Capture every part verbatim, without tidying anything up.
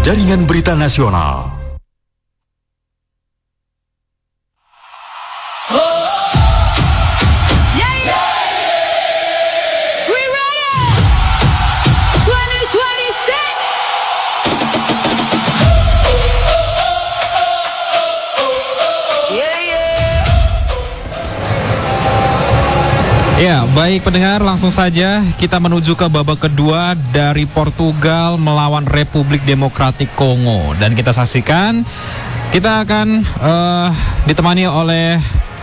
Jaringan Berita Nasional. Ya, baik pendengar, langsung saja kita menuju ke babak kedua dari Portugal melawan Republik Demokratik Kongo. Dan kita saksikan, kita akan uh, ditemani oleh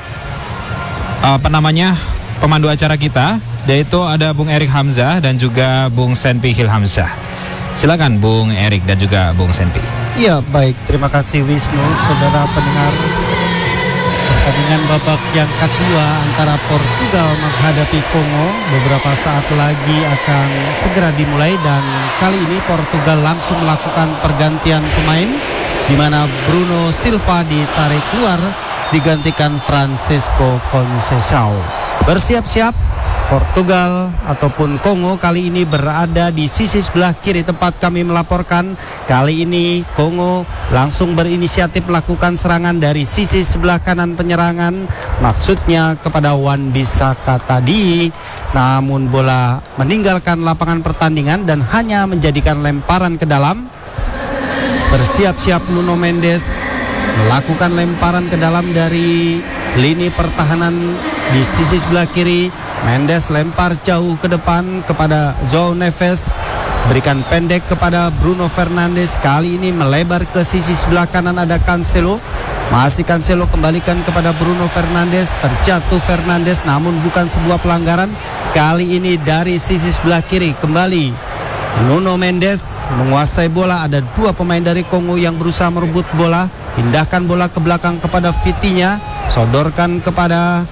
uh, apa namanya pemandu acara kita, yaitu ada Bung Erik Hamzah dan juga Bung Senpi Hilhamzah. Silakan Bung Erik dan juga Bung Senpi. Iya, baik, terima kasih Wisnu, saudara pendengar. Pertandingan babak yang kedua antara Portugal menghadapi Kongo beberapa saat lagi akan segera dimulai, dan kali ini Portugal langsung melakukan pergantian pemain di mana Bruno Silva ditarik keluar digantikan Francisco Conceição. Bersiap-siap Portugal ataupun Kongo kali ini berada di sisi sebelah kiri tempat kami melaporkan. Kali ini Kongo langsung berinisiatif melakukan serangan dari sisi sebelah kanan penyerangan, maksudnya kepada Wan-Bissaka tadi. Namun bola meninggalkan lapangan pertandingan dan hanya menjadikan lemparan ke dalam. Bersiap-siap Nuno Mendes melakukan lemparan ke dalam dari lini pertahanan di sisi sebelah kiri. Mendes lempar jauh ke depan kepada João Neves, berikan pendek kepada Bruno Fernandes. Kali ini melebar ke sisi sebelah kanan, ada Cancelo. Masih Cancelo kembalikan kepada Bruno Fernandes. Terjatuh Fernandes namun bukan sebuah pelanggaran. Kali ini dari sisi sebelah kiri kembali Nuno Mendes menguasai bola. Ada dua pemain dari Kongo yang berusaha merebut bola. Pindahkan bola ke belakang kepada Vitinha, sodorkan kepada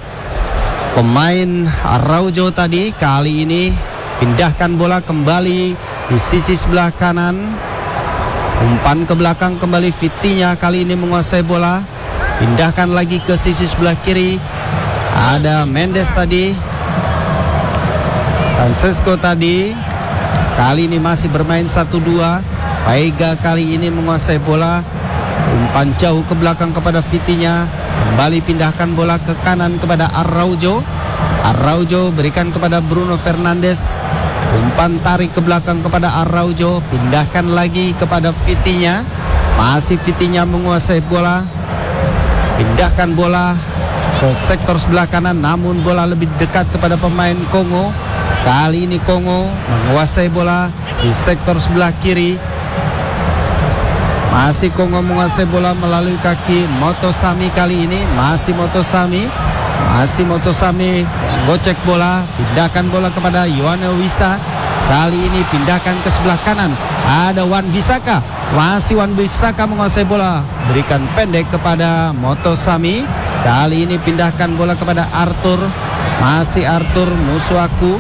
pemain Araujo tadi. Kali ini pindahkan bola kembali di sisi sebelah kanan, umpan ke belakang kembali Vitinha. Kali ini menguasai bola, pindahkan lagi ke sisi sebelah kiri. Ada Mendes tadi, Francisco tadi. Kali ini masih bermain satu dua. Veiga kali ini menguasai bola, umpan jauh ke belakang kepada Vitinha. Kembali pindahkan bola ke kanan kepada Araujo. Araujo berikan kepada Bruno Fernandes. Umpan tarik ke belakang kepada Araujo. Pindahkan lagi kepada Vitinha. Masih Vitinha menguasai bola. Pindahkan bola ke sektor sebelah kanan, namun bola lebih dekat kepada pemain Kongo. Kali ini Kongo menguasai bola di sektor sebelah kiri. Masih Kongo menguasai bola melalui kaki Motosami kali ini. Masih Motosami. Masih Motosami gocek bola. Pindahkan bola kepada Yoane Wissa. Kali ini pindahkan ke sebelah kanan. Ada Wan-Bissaka. Masih Wan-Bissaka menguasai bola. Berikan pendek kepada Motosami. Kali ini pindahkan bola kepada Arthur. Masih Arthur Musuaku.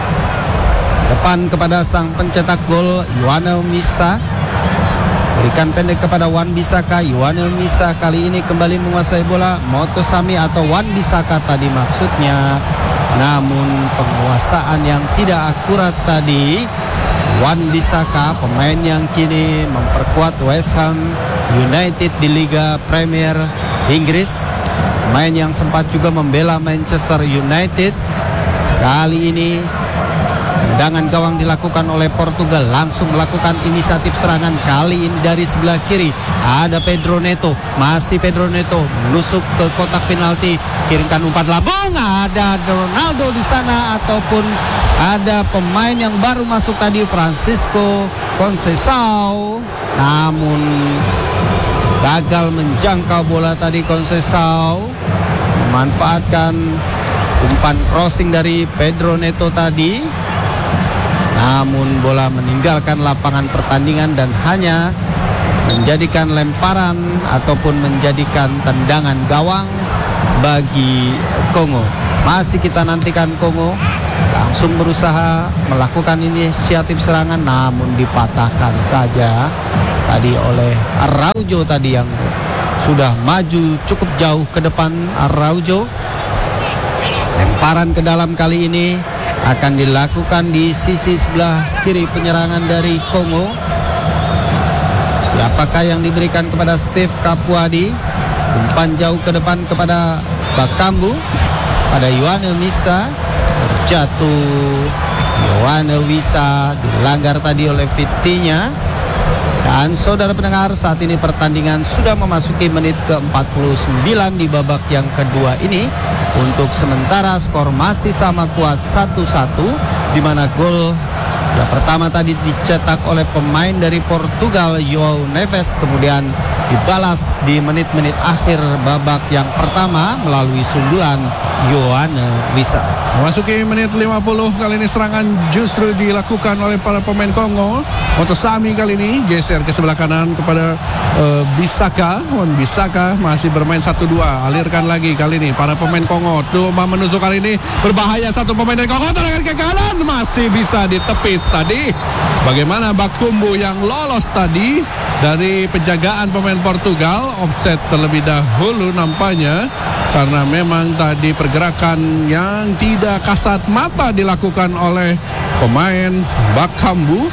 Depan kepada sang pencetak gol Yoane Wissa. Berikan pendek kepada Wan-Bissaka. Yoane Wissa kali ini kembali menguasai bola. Motosami atau Wan-Bissaka tadi maksudnya. Namun penguasaan yang tidak akurat tadi. Wan-Bissaka, pemain yang kini memperkuat West Ham United di Liga Premier Inggris. Pemain yang sempat juga membela Manchester United. Kali ini tendangan gawang dilakukan oleh Portugal, langsung melakukan inisiatif serangan. Kali ini dari sebelah kiri ada Pedro Neto. Masih Pedro Neto menusuk ke kotak penalti, kirimkan umpan lambung. Ada Ronaldo di sana ataupun ada pemain yang baru masuk tadi, Francisco Conceição. Namun gagal menjangkau bola tadi. Conceição memanfaatkan umpan crossing dari Pedro Neto tadi. Namun bola meninggalkan lapangan pertandingan dan hanya menjadikan lemparan ataupun menjadikan tendangan gawang bagi Kongo. Masih kita nantikan Kongo langsung berusaha melakukan inisiatif serangan, namun dipatahkan saja tadi oleh Araujo tadi yang sudah maju cukup jauh ke depan. Araujo lemparan ke dalam kali ini akan dilakukan di sisi sebelah kiri penyerangan dari Kongo. Siapakah yang diberikan kepada Steve Kapuadi? Umpan jauh ke depan kepada Bakambu, pada Yoane Wissa, jatuh Yoane Wissa, dilanggar tadi oleh Vitinha. Dan saudara pendengar, saat ini pertandingan sudah memasuki menit ke empat puluh sembilan di babak yang kedua ini. Untuk sementara skor masih sama kuat satu satu, di mana gol yang pertama tadi dicetak oleh pemain dari Portugal, João Neves, kemudian dibalas di menit-menit akhir babak yang pertama melalui sundulan Yoane Wissa. Memasuki menit lima puluh, kali ini serangan justru dilakukan oleh para pemain Kongo. Motosami kali ini geser ke sebelah kanan kepada uh, Bisaka. Wan Bisaka masih bermain satu dua, alirkan lagi kali ini para pemain Kongo. Coba menusuk kali ini, berbahaya satu pemain dari Kongo, tendangan ke kanan masih bisa ditepis tadi. Bagaimana Bakambu yang lolos tadi dari penjagaan pemain Portugal, offset terlebih dahulu nampaknya, karena memang tadi pergerakan yang tidak kasat mata dilakukan oleh pemain Bakambu.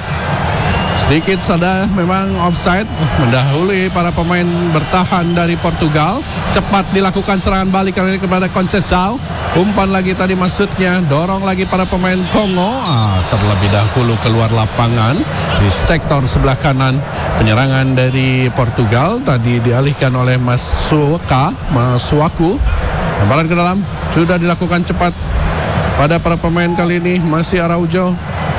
Sedikit saja memang offside, mendahului para pemain bertahan dari Portugal. Cepat dilakukan serangan balik kali ini kepada Conceição. Umpan lagi tadi maksudnya, dorong lagi para pemain Kongo. Ah, terlebih dahulu keluar lapangan di sektor sebelah kanan. Penyerangan dari Portugal tadi dialihkan oleh Masuaka, Masuaku. Lemparan ke dalam sudah dilakukan cepat pada para pemain kali ini. Masih Araujo.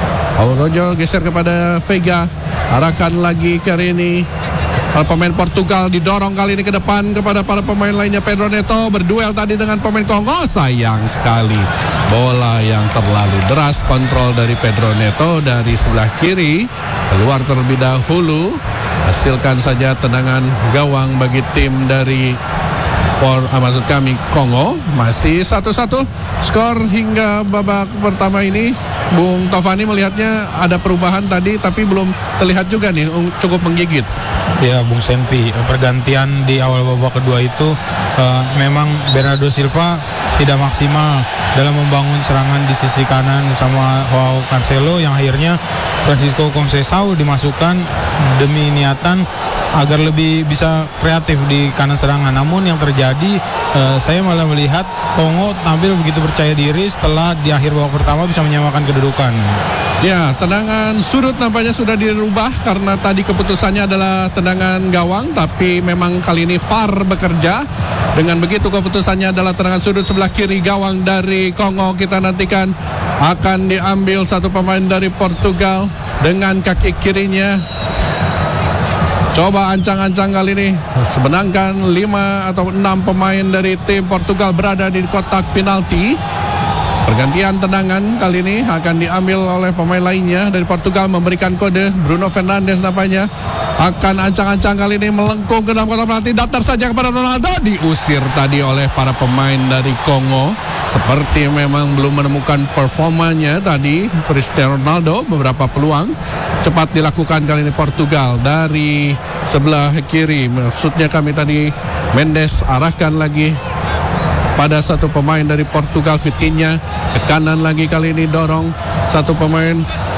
Araujo geser kepada Veiga. Arahkan lagi ke ini. Para pemain Portugal didorong kali ini ke depan kepada para pemain lainnya. Pedro Neto berduel tadi dengan pemain Kongo. Sayang sekali, bola yang terlalu deras, kontrol dari Pedro Neto dari sebelah kiri, keluar terlebih dahulu. Hasilkan saja tendangan gawang bagi tim dari Por, ah, maksud kami Kongo. Masih satu satu skor hingga babak pertama ini. Bung Tovani melihatnya ada perubahan tadi, tapi belum terlihat juga nih cukup menggigit. Ya, Bung Senpi, pergantian di awal babak kedua itu uh, memang Bernardo Silva tidak maksimal dalam membangun serangan di sisi kanan sama Joao Cancelo, yang akhirnya Francisco Conceição dimasukkan demi niatan agar lebih bisa kreatif di kanan serangan. Namun yang terjadi, uh, saya malah melihat Kongo tampil begitu percaya diri setelah di akhir babak pertama bisa menyamakan kedudukan. Ya, tendangan sudut nampaknya sudah dirubah karena tadi keputusannya adalah tendangan gawang, tapi memang kali ini V A R bekerja. Dengan begitu keputusannya adalah tendangan sudut sebelah kiri gawang dari Kongo. Kita nantikan akan diambil satu pemain dari Portugal dengan kaki kirinya. Coba ancang-ancang kali ini, sebenarkan lima atau enam pemain dari tim Portugal berada di kotak penalti. Pergantian tendangan kali ini akan diambil oleh pemain lainnya dari Portugal, memberikan kode. Bruno Fernandes nampaknya akan ancang-ancang kali ini melengkung ke dalam kotak penalti, datar saja kepada Ronaldo. Diusir tadi oleh para pemain dari Kongo. Seperti memang belum menemukan performanya tadi Cristiano Ronaldo. Beberapa peluang cepat dilakukan kali ini Portugal dari sebelah kiri. Maksudnya kami tadi Mendes arahkan lagi pada satu pemain dari Portugal, Vitinha. Ke kanan lagi kali ini dorong satu pemain.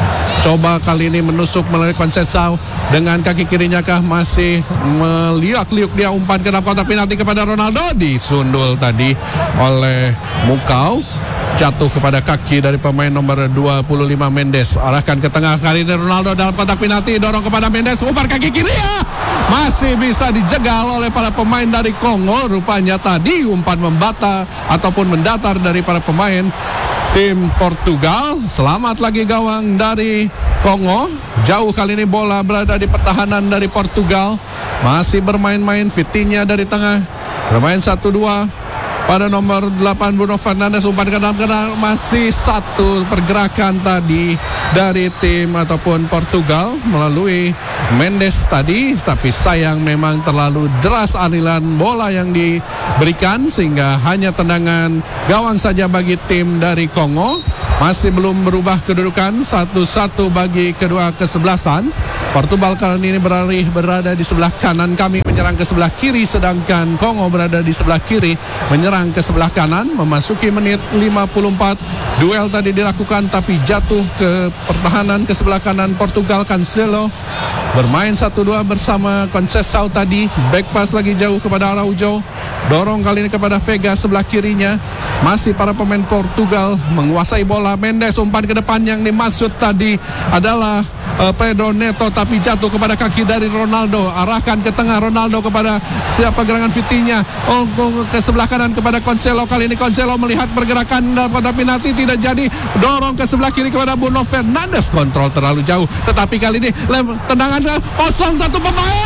Coba kali ini menusuk melalui Conceição. Dengan kaki kirinya kah masih meliuk-liuk, dia umpan ke dalam kotak penalti kepada Ronaldo. Disundul tadi oleh Mukau. Jatuh kepada kaki dari pemain nomor dua puluh lima Mendes. Arahkan ke tengah kali ini Ronaldo dalam kotak penalti. Dorong kepada Mendes. Umpan kaki kiri. Ya! Masih bisa dijegal oleh para pemain dari Kongo. Rupanya tadi umpan membata ataupun mendatar dari para pemain tim Portugal. Selamat lagi gawang dari Kongo. Jauh kali ini bola berada di pertahanan dari Portugal. Masih bermain-main Vitinha dari tengah. Bermain satu dua pada nomor delapan Bruno Fernandes. Umpan ke dalam kena. Masih satu pergerakan tadi dari tim ataupun Portugal melalui Mendes tadi, tapi sayang memang terlalu deras aliran bola yang diberikan sehingga hanya tendangan gawang saja bagi tim dari Kongo. Masih belum berubah kedudukan satu satu bagi kedua kesebelasan. Portugal kali ini beralih berada di sebelah kanan, kami menyerang ke sebelah kiri, sedangkan Kongo berada di sebelah kiri menyerang ke sebelah kanan. Memasuki menit lima puluh empat, duel tadi dilakukan tapi jatuh ke pertahanan ke sebelah kanan Portugal. Cancelo bermain satu dua bersama Conceição tadi. Back pass lagi jauh kepada Araujo. Dorong kali ini kepada Vega sebelah kirinya. Masih para pemain Portugal menguasai bola. Mendes umpan ke depan yang dimaksud tadi adalah uh, Pedro Neto, tapi jatuh kepada kaki dari Ronaldo. Arahkan ke tengah Ronaldo kepada siapa gerangan Vitinha. Oh, ke sebelah kanan kepada Cancelo. Kali ini Cancelo melihat pergerakan dalam kotak penalti, tidak jadi. Dorong ke sebelah kiri kepada Bruno Fernandes. Kontrol terlalu jauh. Tetapi kali ini lem, tendangan kosong satu pemain.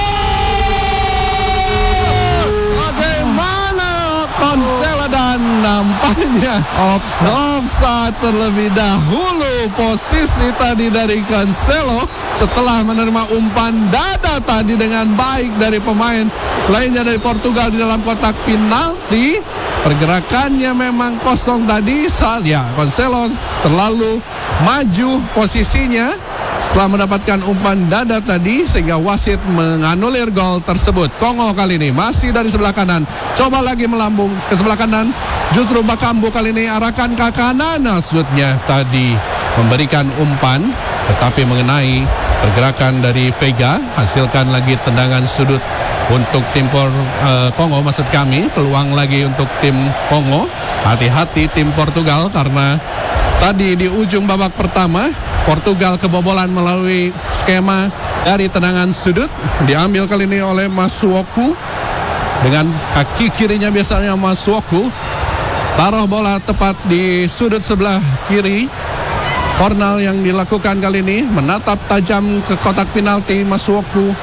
Bagaimana Cancelo dan nampaknya offside terlebih dahulu. Posisi tadi dari Cancelo setelah menerima umpan dada tadi dengan baik dari pemain lainnya dari Portugal di dalam kotak penalti. Pergerakannya memang kosong tadi. Ya, Cancelo terlalu maju posisinya setelah mendapatkan umpan dada tadi, sehingga wasit menganulir gol tersebut. Kongo kali ini masih dari sebelah kanan, coba lagi melambung ke sebelah kanan. Justru Bakambu kali ini arahkan ke kanan. Maksudnya tadi memberikan umpan, tetapi mengenai pergerakan dari Vega. Hasilkan lagi tendangan sudut untuk tim Por, uh, Kongo, maksud kami. Peluang lagi untuk tim Kongo. Hati-hati tim Portugal, karena tadi di ujung babak pertama Portugal kebobolan melalui skema dari tendangan sudut. Diambil kali ini oleh Masuaku. Dengan kaki kirinya biasanya Masuaku taruh bola tepat di sudut sebelah kiri. Cornal yang dilakukan kali ini, menatap tajam ke kotak penalti Masuaku.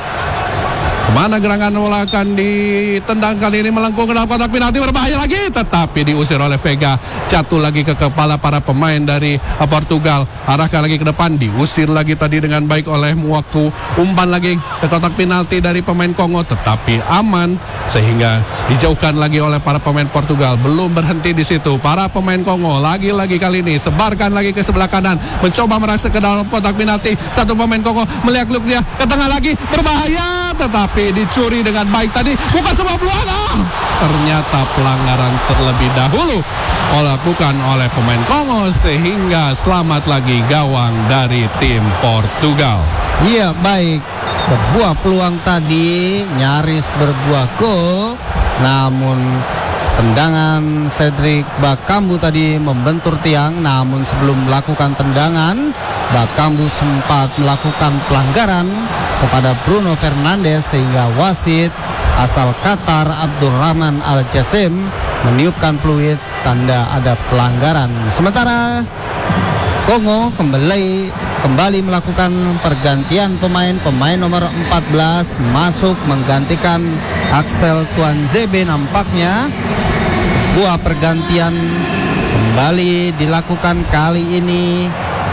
Kemana gerangan bola akan ditendang kali ini, melengkung ke dalam kotak penalti, berbahaya lagi, tetapi diusir oleh Vega. Jatuh lagi ke kepala para pemain dari Portugal. Arahkan lagi ke depan, diusir lagi tadi dengan baik oleh Muaku. Umpan lagi ke kotak penalti dari pemain Kongo, tetapi aman sehingga dijauhkan lagi oleh para pemain Portugal. Belum berhenti di situ, para pemain Kongo lagi-lagi kali ini sebarkan lagi ke sebelah kanan, mencoba merasa ke dalam kotak penalti. Satu pemain Kongo melihat look dia ke tengah lagi, berbahaya, tetapi dicuri dengan baik tadi. Bukan sebuah peluang. Ah, ternyata pelanggaran terlebih dahulu dilakukan oleh pemain Kongo, sehingga selamat lagi gawang dari tim Portugal. Iya, baik. Sebuah peluang tadi nyaris berbuah gol, namun tendangan Cedric Bakambu tadi membentur tiang. Namun sebelum melakukan tendangan, Bakambu sempat melakukan pelanggaran kepada Bruno Fernandes, sehingga wasit asal Qatar Abdurrahman Al-Jassim meniupkan peluit tanda ada pelanggaran. Sementara Kongo kembali kembali melakukan pergantian pemain. Pemain nomor empat belas masuk menggantikan Axel Tuanzebe. Nampaknya sebuah pergantian kembali dilakukan kali ini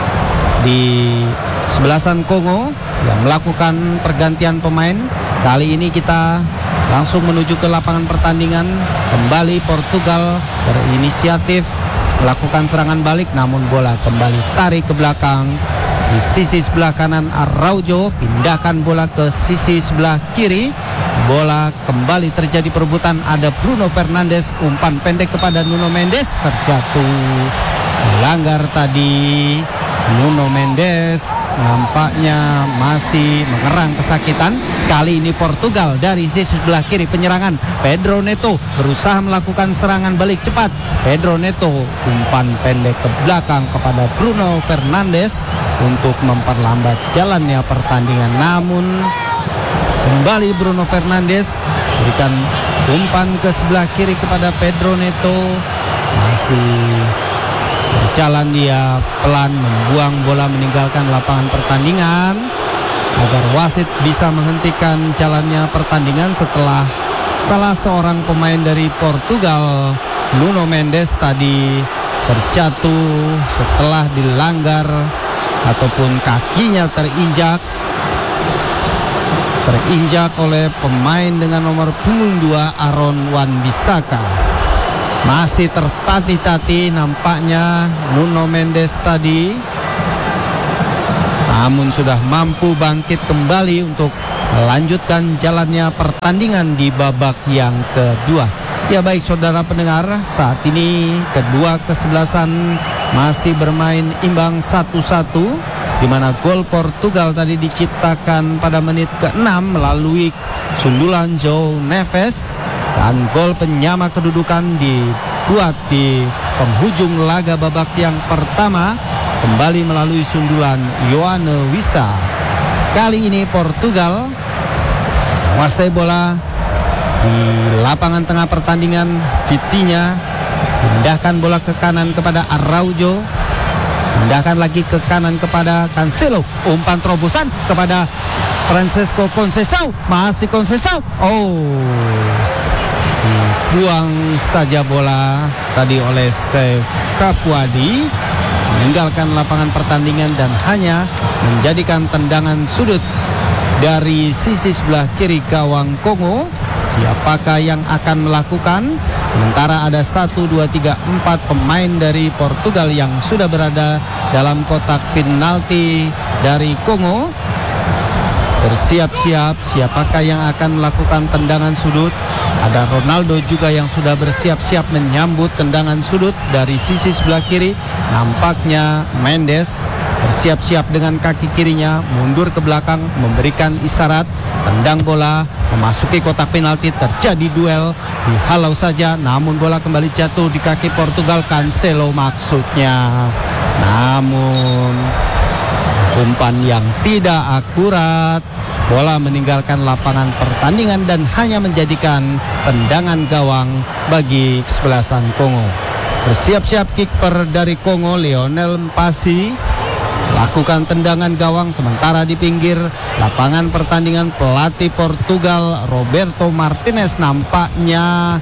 di sebelasan Kongo yang melakukan pergantian pemain. Kali ini kita langsung menuju ke lapangan pertandingan. Kembali Portugal berinisiatif melakukan serangan balik, namun bola kembali tarik ke belakang. Di sisi sebelah kanan Araujo pindahkan bola ke sisi sebelah kiri. Bola kembali terjadi perebutan, ada Bruno Fernandes, umpan pendek kepada Nuno Mendes, terjatuh. Melanggar tadi Nuno Mendes, nampaknya masih mengerang kesakitan. Kali ini Portugal dari sisi sebelah kiri penyerangan. Pedro Neto berusaha melakukan serangan balik cepat. Pedro Neto umpan pendek ke belakang kepada Bruno Fernandes untuk memperlambat jalannya pertandingan. Namun kembali Bruno Fernandes berikan umpan ke sebelah kiri kepada Pedro Neto. Masih berjalan dia pelan, membuang bola meninggalkan lapangan pertandingan agar wasit bisa menghentikan jalannya pertandingan setelah salah seorang pemain dari Portugal, Nuno Mendes, tadi terjatuh setelah dilanggar ataupun kakinya terinjak terinjak oleh pemain dengan nomor punggung dua Aaron Wan-Bissaka. Masih tertatih-tatih nampaknya Nuno Mendes tadi, namun sudah mampu bangkit kembali untuk melanjutkan jalannya pertandingan di babak yang kedua. Ya baik saudara pendengar, saat ini kedua kesebelasan masih bermain imbang satu satu. di mana gol Portugal tadi diciptakan pada menit keenam melalui sundulan João Neves, dan gol penyama kedudukan dibuat di penghujung laga babak yang pertama kembali melalui sundulan Yoane Wissa. Kali ini Portugal menguasai bola di lapangan tengah pertandingan. Vitinha pindahkan bola ke kanan kepada Araujo, pindahkan lagi ke kanan kepada Cancelo, umpan terobosan kepada Francesco Conceição, masih Conceição, oh dibuang saja bola tadi oleh Steve Capuadi, meninggalkan lapangan pertandingan dan hanya menjadikan tendangan sudut dari sisi sebelah kiri gawang Kongo. Siapakah yang akan melakukan? Sementara ada satu, dua, tiga, empat pemain dari Portugal yang sudah berada dalam kotak penalti dari Kongo. Bersiap-siap, siapakah yang akan melakukan tendangan sudut? Ada Ronaldo juga yang sudah bersiap-siap menyambut tendangan sudut dari sisi sebelah kiri. Nampaknya Mendes bersiap-siap dengan kaki kirinya mundur ke belakang, memberikan isyarat tendang bola memasuki kotak penalti. Terjadi duel, dihalau saja, namun bola kembali jatuh di kaki Portugal. Cancelo maksudnya, namun umpan yang tidak akurat, bola meninggalkan lapangan pertandingan dan hanya menjadikan tendangan gawang bagi kesebelasan Kongo. Bersiap-siap kiper dari Kongo, Lionel Mpasi, lakukan tendangan gawang. Sementara di pinggir lapangan pertandingan pelatih Portugal Roberto Martinez nampaknya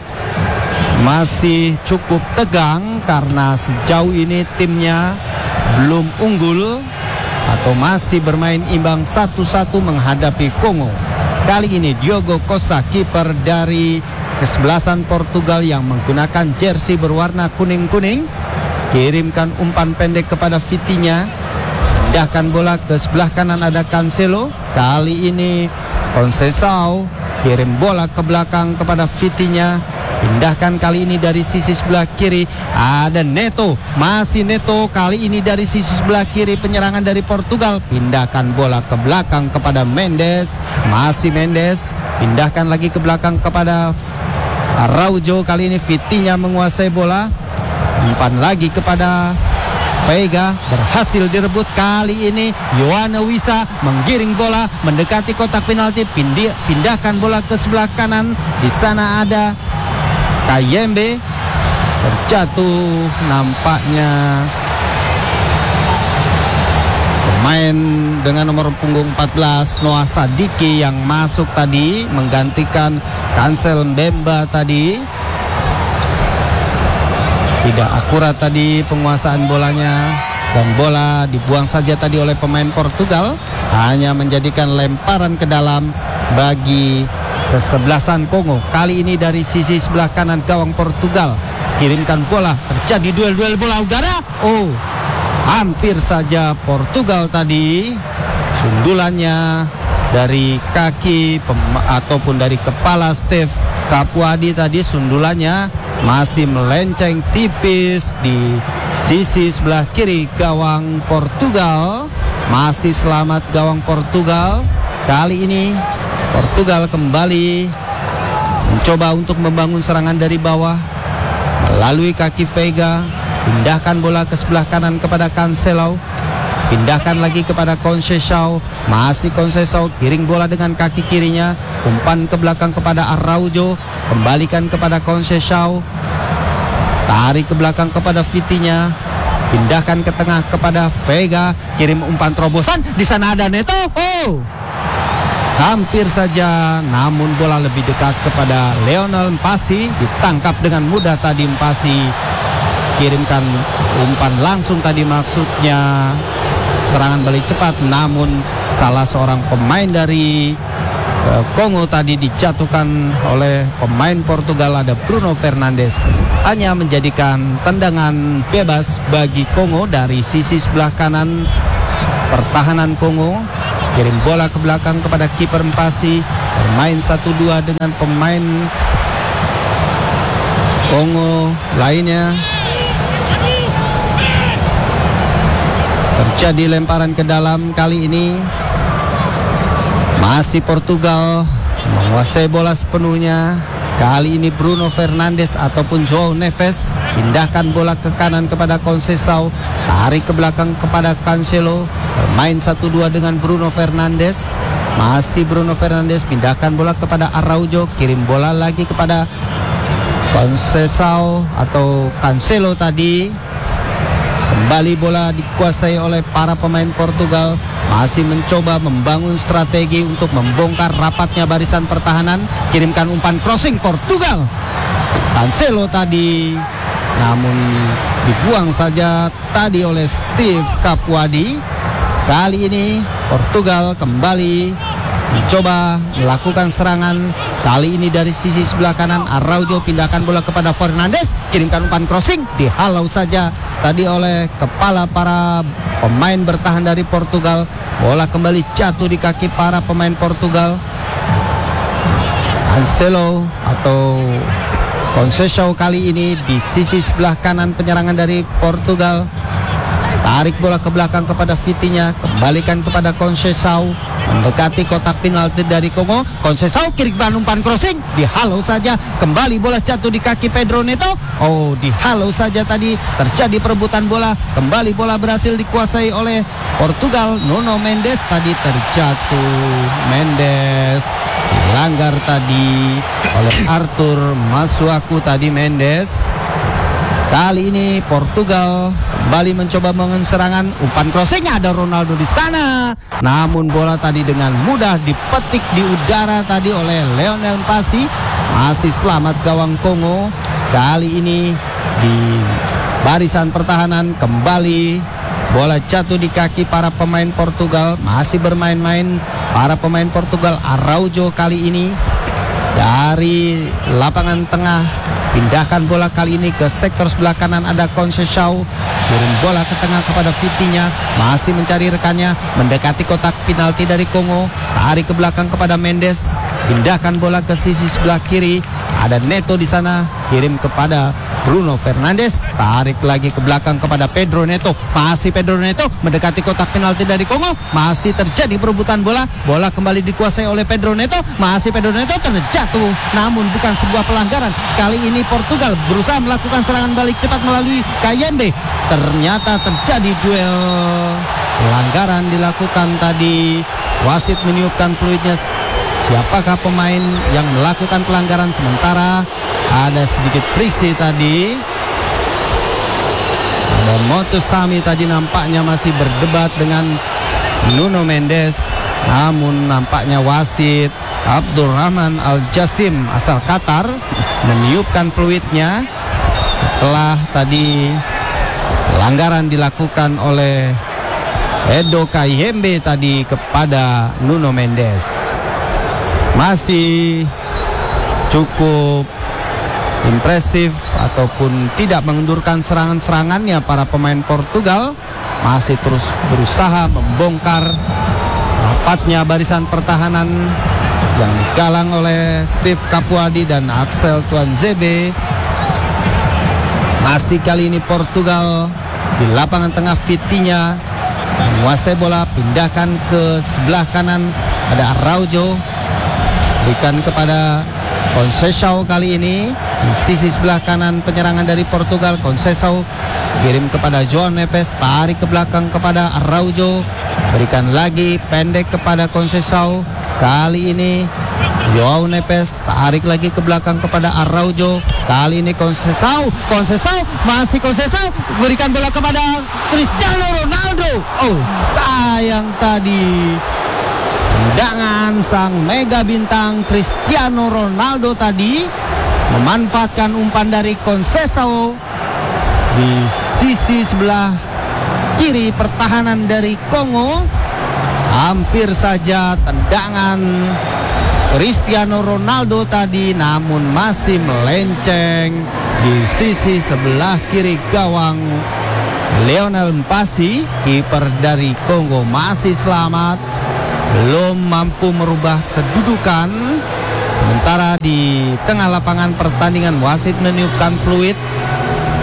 masih cukup tegang karena sejauh ini timnya belum unggul atau masih bermain imbang satu satu menghadapi Kongo. Kali ini Diogo Costa, kiper dari kesebelasan Portugal yang menggunakan jersey berwarna kuning-kuning, kirimkan umpan pendek kepada Vitinha, pindahkan bola ke sebelah kanan, ada Cancelo. Kali ini Conceição kirim bola ke belakang kepada Vitinha, pindahkan kali ini dari sisi sebelah kiri, ada Neto, masih Neto, kali ini dari sisi sebelah kiri penyerangan dari Portugal, pindahkan bola ke belakang kepada Mendes, masih Mendes, pindahkan lagi ke belakang kepada Araujo. Kali ini Vitinha menguasai bola, umpan lagi kepada Veiga, berhasil direbut. Kali ini Yoane Wissa menggiring bola mendekati kotak penalti, pindah, pindahkan bola ke sebelah kanan, di sana ada Kayembe, terjatuh nampaknya pemain dengan nomor punggung empat belas Noah Sadiki yang masuk tadi menggantikan Cancel Mbemba tadi. Tidak akurat tadi penguasaan bolanya dan bola dibuang saja tadi oleh pemain Portugal, hanya menjadikan lemparan ke dalam bagi kesebelasan Kongo. Kali ini dari sisi sebelah kanan gawang Portugal, kirimkan bola, terjadi duel-duel bola udara. Oh, hampir saja Portugal tadi sundulannya dari kaki pem- ataupun dari kepala Steve Capuadi tadi, sundulannya masih melenceng tipis di sisi sebelah kiri gawang Portugal. Masih selamat gawang Portugal. Kali ini Portugal kembali mencoba untuk membangun serangan dari bawah melalui kaki Veiga, pindahkan bola ke sebelah kanan kepada Cancelo, pindahkan lagi kepada Conceição, masih Conceição, giring bola dengan kaki kirinya, umpan ke belakang kepada Araujo, kembalikan kepada Conceição, tarik ke belakang kepada Vitinha, pindahkan ke tengah kepada Veiga, kirim umpan terobosan, di sana ada Neto. Oh, hampir saja, namun bola lebih dekat kepada Lionel Mpasi, ditangkap dengan mudah tadi Mpasi, kirimkan umpan langsung tadi, maksudnya serangan balik cepat, namun salah seorang pemain dari uh, Kongo tadi dijatuhkan oleh pemain Portugal, ada Bruno Fernandes, hanya menjadikan tendangan bebas bagi Kongo dari sisi sebelah kanan pertahanan Kongo. Kirim bola ke belakang kepada kiper Mpasi, bermain satu dua dengan pemain Kongo lainnya. Terjadi lemparan ke dalam kali ini. Masih Portugal menguasai bola sepenuhnya. Kali ini Bruno Fernandes ataupun João Neves pindahkan bola ke kanan kepada Conceição, tarik ke belakang kepada Cancelo, bermain satu dua dengan Bruno Fernandes. Masih Bruno Fernandes pindahkan bola kepada Araujo, kirim bola lagi kepada Conceição atau Cancelo tadi. Kembali bola dikuasai oleh para pemain Portugal. Masih mencoba membangun strategi untuk membongkar rapatnya barisan pertahanan. Kirimkan umpan crossing Portugal. Cancelo tadi, namun dibuang saja tadi oleh Steve Capuadi. Kali ini Portugal kembali mencoba melakukan serangan. Kali ini dari sisi sebelah kanan. Araujo pindahkan bola kepada Fernandes, kirimkan umpan crossing, dihalau saja tadi oleh kepala para pemain bertahan dari Portugal. Bola kembali jatuh di kaki para pemain Portugal. Cancelo atau Conceição kali ini di sisi sebelah kanan penyerangan dari Portugal. Tarik bola ke belakang kepada Vitinha, kembalikan kepada Conceição, mendekati kotak penalti dari Kongo. Conceição kirimkan umpan crossing, dihalau saja. Kembali bola jatuh di kaki Pedro Neto. Oh, dihalau saja tadi. Terjadi perebutan bola. Kembali bola berhasil dikuasai oleh Portugal. Nuno Mendes tadi terjatuh. Mendes dilanggar tadi oleh Arthur Masuaku tadi Mendes. Kali ini Portugal kembali mencoba mengen serangan. Umpan crossing, ada Ronaldo di sana. Namun bola tadi dengan mudah dipetik di udara tadi oleh Lionel Messi. Masih selamat gawang Kongo. Kali ini di barisan pertahanan kembali bola jatuh di kaki para pemain Portugal. Masih bermain-main para pemain Portugal. Araujo kali ini dari lapangan tengah pindahkan bola kali ini ke sektor sebelah kanan, ada Conceição, kirim bola ke tengah kepada Vitinha, masih mencari rekannya, mendekati kotak penalti dari Kongo, tarik ke belakang kepada Mendes, pindahkan bola ke sisi sebelah kiri, ada Neto di sana, kirim kepada Bruno Fernandes, tarik lagi ke belakang kepada Pedro Neto, masih Pedro Neto mendekati kotak penalti dari Kongo, masih terjadi perebutan bola, bola kembali dikuasai oleh Pedro Neto, masih Pedro Neto terjatuh, namun bukan sebuah pelanggaran. Kali ini Portugal berusaha melakukan serangan balik cepat melalui Kayembe, ternyata terjadi duel. Pelanggaran dilakukan tadi, wasit meniupkan peluitnya. Siapakah pemain yang melakukan pelanggaran? Sementara ada sedikit friksi tadi. Ada Motosami tadi nampaknya masih berdebat dengan Nuno Mendes. Namun nampaknya wasit Abdurrahman Al-Jassim asal Qatar meniupkan peluitnya setelah tadi pelanggaran dilakukan oleh Edo Kayembe tadi kepada Nuno Mendes. Masih cukup impresif ataupun tidak mengendurkan serangan-serangannya para pemain Portugal, masih terus berusaha membongkar rapatnya barisan pertahanan yang digalang oleh Steve Capuadi dan Axel Tuanzebe. Masih kali ini Portugal di lapangan tengah, Vitinha menguasai bola, pindahkan ke sebelah kanan, ada Araujo, berikan kepada Conceição kali ini di sisi sebelah kanan penyerangan dari Portugal. Conceição kirim kepada João Neves, tarik ke belakang kepada Araujo, berikan lagi pendek kepada Conceição. Kali ini João Neves tarik lagi ke belakang kepada Araujo. Kali ini Conceição, Conceição, masih Conceição, berikan bola kepada Cristiano Ronaldo. Oh, sayang tadi tendangan sang mega bintang Cristiano Ronaldo tadi memanfaatkan umpan dari Conceição di sisi sebelah kiri pertahanan dari Kongo. Hampir saja tendangan Cristiano Ronaldo tadi, namun masih melenceng di sisi sebelah kiri gawang Lionel Messi. Kiper dari Kongo masih selamat, belum mampu merubah kedudukan. Sementara di tengah lapangan pertandingan wasit meniupkan peluit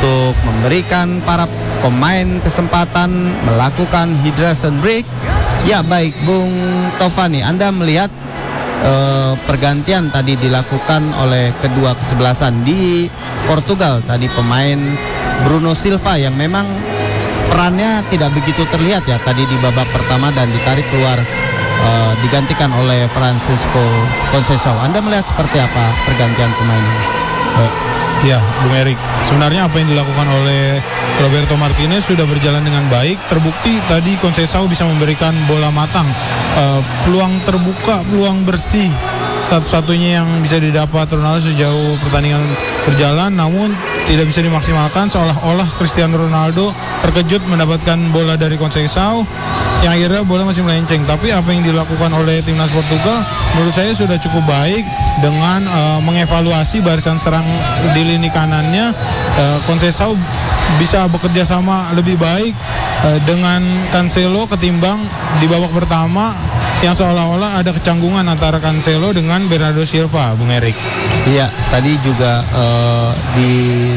untuk memberikan para pemain kesempatan melakukan hydration break. Ya baik Bung Tovani, Anda melihat uh, pergantian tadi dilakukan oleh kedua kesebelasan di Portugal. Tadi pemain Bruno Silva yang memang perannya tidak begitu terlihat ya tadi di babak pertama dan ditarik keluar, uh, digantikan oleh Francisco Conceição. Anda melihat seperti apa pergantian pemain ini? Uh, ya, Bung Erik, sebenarnya apa yang dilakukan oleh Roberto Martinez sudah berjalan dengan baik. Terbukti tadi Conceição bisa memberikan bola matang, uh, peluang terbuka, peluang bersih, satu-satunya yang bisa didapat Ronaldo sejauh pertandingan berjalan, namun tidak bisa dimaksimalkan. Seolah-olah Cristiano Ronaldo terkejut mendapatkan bola dari Conceição yang akhirnya bola masih melenceng. Tapi apa yang dilakukan oleh timnas Portugal menurut saya sudah cukup baik dengan uh, mengevaluasi barisan serang di lini kanannya. uh, Conceição bisa bekerja sama lebih baik uh, dengan Cancelo ketimbang di babak pertama yang seolah-olah ada kecanggungan antara Cancelo dengan Bernardo Silva, Bung Erik. Iya, tadi juga uh, di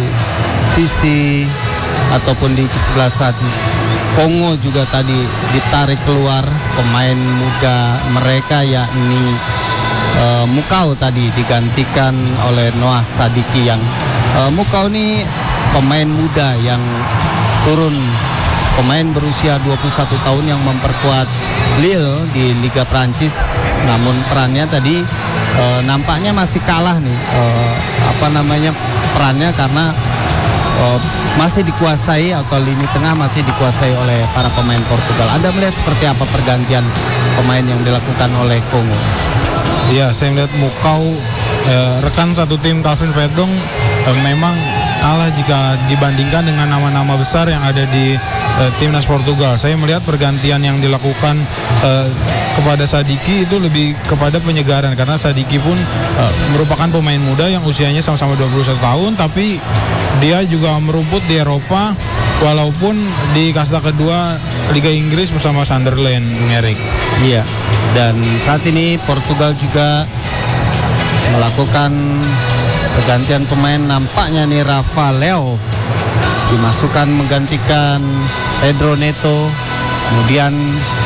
sisi ataupun di kesebelasan Kongo juga tadi ditarik keluar pemain muda mereka, yakni uh, Mukau tadi digantikan oleh Noah Sadiki yang uh, Mukau ini pemain muda yang turun, pemain berusia dua puluh satu tahun yang memperkuat Lille di Liga Prancis, namun perannya tadi e, nampaknya masih kalah nih, e, apa namanya perannya karena e, masih dikuasai atau lini tengah masih dikuasai oleh para pemain Portugal. Anda melihat seperti apa pergantian pemain yang dilakukan oleh Kongo? Ya, saya melihat Mukau, e, rekan satu tim Calvin Verdong, e, memang kalah jika dibandingkan dengan nama-nama besar yang ada di uh, timnas Portugal. Saya melihat pergantian yang dilakukan uh, kepada Sadiki itu lebih kepada penyegaran, karena Sadiki pun uh, merupakan pemain muda yang usianya sama-sama dua puluh satu tahun, tapi dia juga merumput di Eropa walaupun di kasta kedua Liga Inggris bersama Sunderland, Bung Erik. Iya, dan saat ini Portugal juga melakukan pergantian pemain. Nampaknya nih Rafa Leo dimasukkan menggantikan Pedro Neto. Kemudian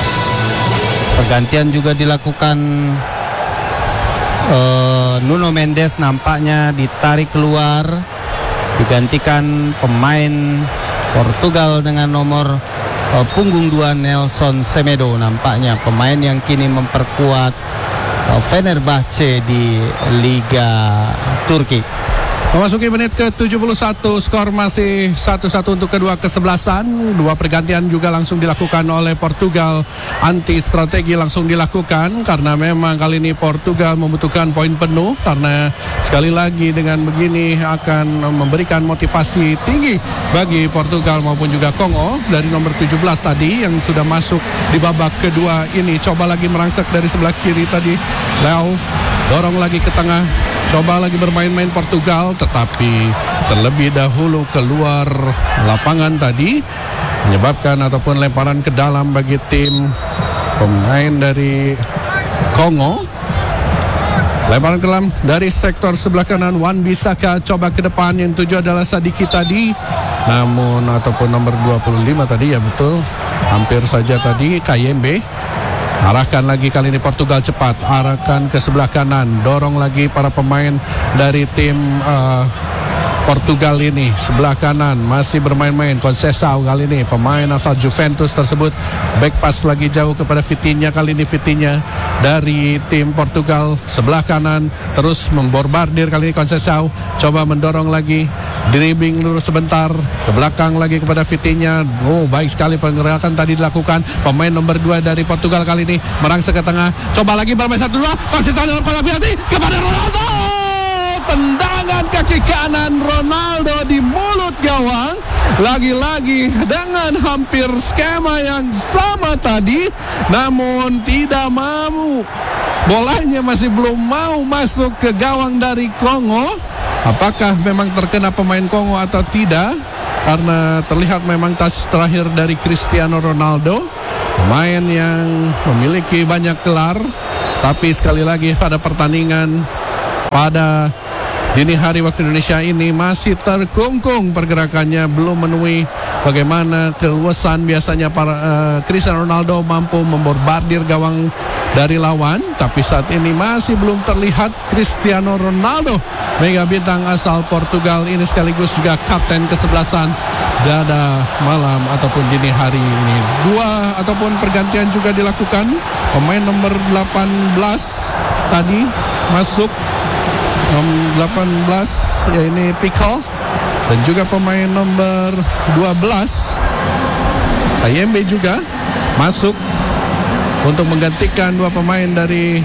pergantian juga dilakukan uh, Nuno Mendes nampaknya ditarik keluar, digantikan pemain Portugal dengan nomor uh, punggung dua Nelson Semedo, nampaknya pemain yang kini memperkuat Fenerbahce di Liga Turki. Memasuki menit ke tujuh puluh satu, skor masih satu satu untuk kedua kesebelasan. Dua pergantian juga langsung dilakukan oleh Portugal. Anti strategi langsung dilakukan karena memang kali ini Portugal membutuhkan poin penuh, karena sekali lagi dengan begini akan memberikan motivasi tinggi bagi Portugal maupun juga Kongo. Dari nomor tujuh belas tadi yang sudah masuk di babak kedua ini, coba lagi merangsek dari sebelah kiri tadi. Leo dorong lagi ke tengah, coba lagi bermain-main Portugal, tetapi terlebih dahulu keluar lapangan tadi, menyebabkan ataupun lemparan ke dalam bagi tim pemain dari Kongo. Lemparan ke dalam dari sektor sebelah kanan, Wan Bissaka coba ke depan, yang tujuh adalah Sadiki tadi, namun ataupun nomor dua puluh lima tadi, ya betul, hampir saja tadi K Y M B. Arahkan lagi kali ini Portugal cepat, arahkan ke sebelah kanan, dorong lagi para pemain dari tim uh, Portugal ini. Sebelah kanan masih bermain-main Conceição kali ini, pemain asal Juventus tersebut. Back pass lagi jauh kepada Vitinha, kali ini Vitinha dari tim Portugal. Sebelah kanan terus memborbardir kali ini Conceição, coba mendorong lagi, dribbling dulu sebentar ke belakang lagi kepada Vitinha. Oh, baik sekali penggerakan tadi dilakukan pemain nomor dua dari Portugal kali ini, merangsek ke tengah, coba lagi bermain satu dua, Conceição dalam kolam penalti kepada Ronaldo. Tendangan kaki kanan Ronaldo di mulut gawang. Lagi-lagi dengan hampir skema yang sama tadi, namun tidak mau. Bolanya masih belum mau masuk ke gawang dari Kongo. Apakah memang terkena pemain Kongo atau tidak? Karena terlihat memang touch terakhir dari Cristiano Ronaldo, pemain yang memiliki banyak gelar, tapi sekali lagi pada pertandingan pada dini hari waktu Indonesia ini masih terkungkung pergerakannya, belum memenuhi bagaimana keluasan biasanya para uh, Cristiano Ronaldo mampu membombardir gawang dari lawan, tapi saat ini masih belum terlihat Cristiano Ronaldo, mega bintang asal Portugal ini sekaligus juga kapten kesebelasan pada malam ataupun dini hari ini. Dua ataupun pergantian juga dilakukan. Pemain nomor delapan belas tadi masuk, nomor delapan belas ya ini Pickle, dan juga pemain nomor dua belas K M B juga masuk untuk menggantikan dua pemain dari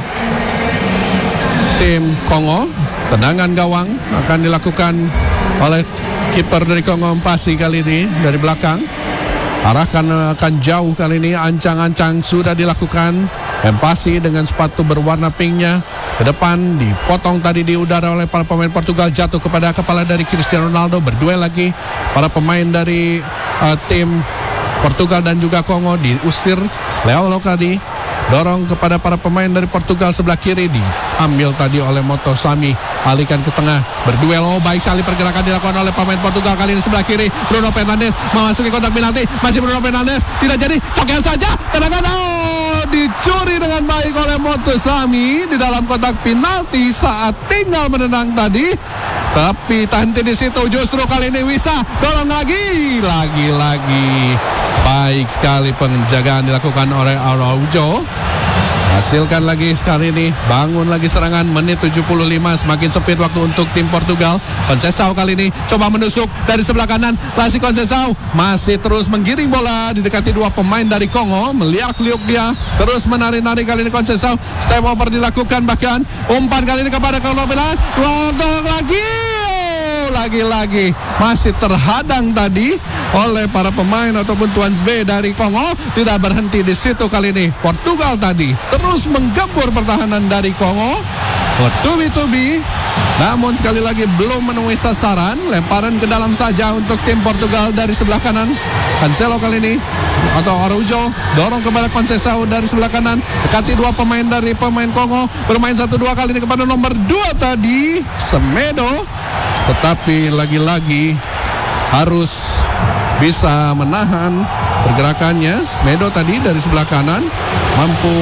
tim Kongo. Tendangan gawang akan dilakukan oleh kiper dari Kongo, Mpasi kali ini dari belakang. Arahkan akan jauh kali ini, ancang-ancang sudah dilakukan. Mpasi dengan sepatu berwarna pinknya ke depan, dipotong tadi di udara oleh para pemain Portugal, jatuh kepada kepala dari Cristiano Ronaldo. Berduel lagi para pemain dari uh, tim Portugal dan juga Kongo, diusir Leolo tadi, dorong kepada para pemain dari Portugal sebelah kiri, diambil tadi oleh Motosami, alihkan ke tengah, berduel. Oh, baik sekali pergerakan dilakukan oleh pemain Portugal kali ini sebelah kiri. Bruno Fernandes memasuki kotak penalti, masih Bruno Fernandes, tidak jadi, cokean saja, tendangan, oh, dicuri dengan baik oleh Motosami di dalam kotak penalti saat tinggal menendang tadi. Tapi tanti di situ, justru kali ini Wisa dorong lagi, lagi-lagi baik sekali penjagaan dilakukan oleh Araujo. Hasilkan lagi sekali ini, bangun lagi serangan. Menit tujuh puluh lima, semakin sempit waktu untuk tim Portugal. Conceição kali ini coba menusuk dari sebelah kanan. Lasi Conceição masih terus menggiring bola, didekati dua pemain dari Kongo. Meliak-liuk dia, terus menari-nari kali ini Conceição. Step over dilakukan, bahkan umpan kali ini kepada Kongo. Lodong lagi, lagi-lagi masih terhadang tadi oleh para pemain ataupun Tuans B dari Kongo. Tidak berhenti di situ kali ini. Portugal tadi terus menggempur pertahanan dari Kongo, bertubi-tubi, namun sekali lagi belum menemui sasaran. Lemparan ke dalam saja untuk tim Portugal dari sebelah kanan. Cancelo kali ini atau Araujo dorong kepada Conceição dari sebelah kanan, dekati dua pemain dari pemain Kongo, bermain satu dua kali ini kepada nomor dua tadi Semedo, tetapi lagi-lagi harus bisa menahan pergerakannya. Semedo tadi dari sebelah kanan mampu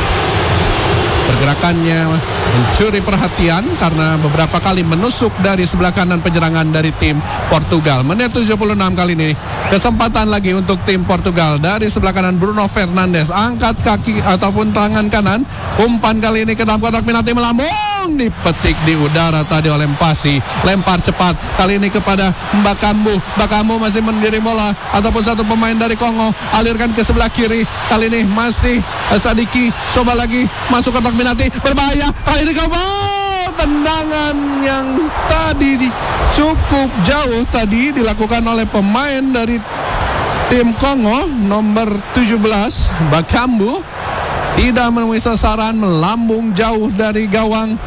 pergerakannya mencuri perhatian karena beberapa kali menusuk dari sebelah kanan penyerangan dari tim Portugal. Menit tujuh puluh enam kali ini, kesempatan lagi untuk tim Portugal. Dari sebelah kanan Bruno Fernandes angkat kaki ataupun tangan kanan, umpan kali ini ke dalam kotak penalti, melambung, dipetik di udara tadi oleh Mpasi. Lempar cepat kali ini kepada Bakambu. Bakambu masih mendiri bola ataupun satu pemain dari Kongo, alirkan ke sebelah kiri. Kali ini masih Sadiki, coba lagi masuk kotak penalti, berbahaya kali ini. Gol, tendangan yang tadi cukup jauh tadi dilakukan oleh pemain dari tim Kongo nomor tujuh belas Bakambu, tidak menemui sasaran, melambung jauh dari gawang